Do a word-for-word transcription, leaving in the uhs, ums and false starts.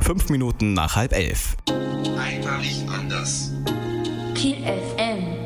Fünf Minuten nach halb elf. Einmalig anders. Kiel F M